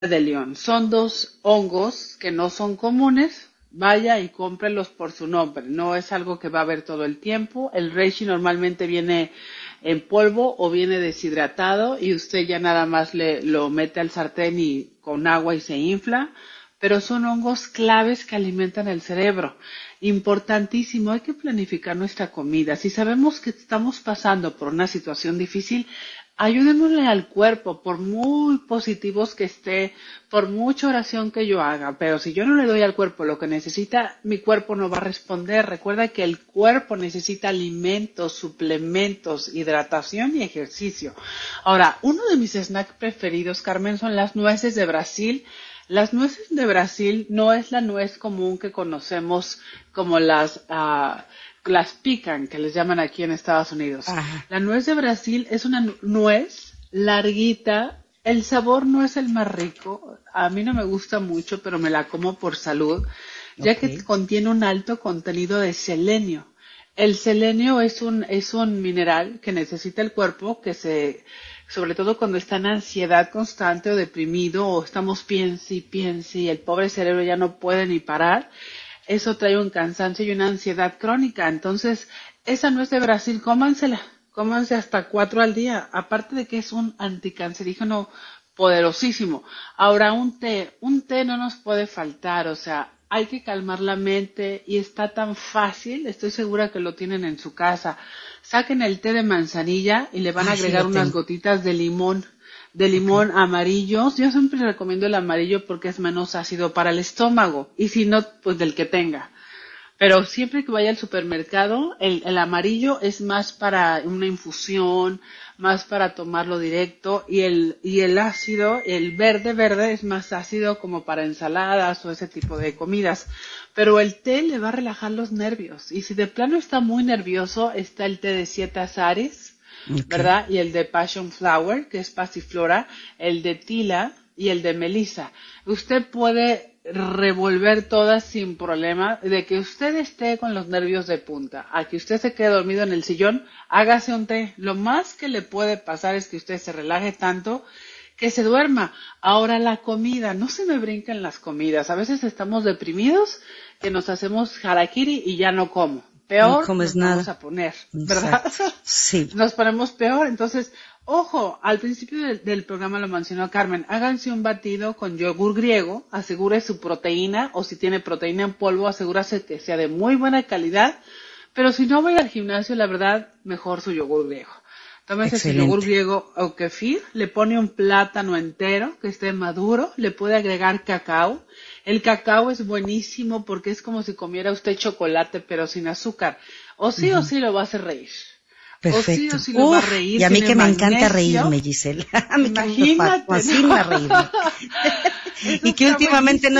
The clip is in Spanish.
de león. Son dos hongos que no son comunes. Vaya y cómprelos por su nombre. No es algo que va a haber todo el tiempo. El reishi normalmente viene en polvo o viene deshidratado y usted ya nada más lo mete al sartén y con agua y se infla. Pero son hongos claves que alimentan el cerebro. Importantísimo, hay que planificar nuestra comida. Si sabemos que estamos pasando por una situación difícil, ayudémosle al cuerpo, por muy positivos que esté, por mucha oración que yo haga, pero si yo no le doy al cuerpo lo que necesita, mi cuerpo no va a responder. Recuerda que el cuerpo necesita alimentos, suplementos, hidratación y ejercicio. Ahora, uno de mis snacks preferidos, Carmen, son las nueces de Brasil. Las nueces de Brasil no es la nuez común que conocemos como las pecan, que les llaman aquí en Estados Unidos. Ajá. La nuez de Brasil es una nuez larguita. El sabor no es el más rico. A mí no me gusta mucho, pero me la como por salud, ya que contiene un alto contenido de selenio. El selenio es un mineral que necesita el cuerpo, sobre todo cuando está en ansiedad constante o deprimido, o estamos piense y el pobre cerebro ya no puede ni parar. Eso trae un cansancio y una ansiedad crónica. Entonces, esa nuez de Brasil, cómanse hasta 4 al día. Aparte de que es un anticancerígeno poderosísimo. Ahora, un té no nos puede faltar. O sea, hay que calmar la mente y está tan fácil. Estoy segura que lo tienen en su casa. Saquen el té de manzanilla y le van a agregar unas gotitas de limón amarillo. Yo siempre recomiendo el amarillo porque es menos ácido para el estómago, y si no, pues del que tenga. Pero siempre que vaya al supermercado, el amarillo es más para una infusión, más para tomarlo directo, y el ácido, el verde es más ácido como para ensaladas o ese tipo de comidas. Pero el té le va a relajar los nervios, y si de plano está muy nervioso, está el té de 7 azares, ¿verdad? Y el de passion flower, que es pasiflora, el de tila y el de melisa. Usted puede revolver todas sin problema. De que usted esté con los nervios de punta a que usted se quede dormido en el sillón, hágase un té. Lo más que le puede pasar es que usted se relaje tanto que se duerma. Ahora, la comida, no se me brinquen las comidas. A veces estamos deprimidos que nos hacemos harakiri y ya no como. Peor nos vamos a poner, ¿verdad? Sí. Nos ponemos peor. Entonces, ojo, al principio del programa lo mencionó Carmen, háganse un batido con yogur griego, asegure su proteína, o si tiene proteína en polvo, asegúrese que sea de muy buena calidad, pero si no va a ir al gimnasio, la verdad, mejor su yogur griego. Tómese su yogur griego o kefir, le pone un plátano entero que esté maduro, le puede agregar cacao. El cacao es buenísimo porque es como si comiera usted chocolate pero sin azúcar. O sí lo va a hacer reír. Perfecto. O sí lo va a reír. Y a mí que me encanta magnesio. reírme, Gisela. A mí que me Imagínate, fascina reírme. Y que últimamente no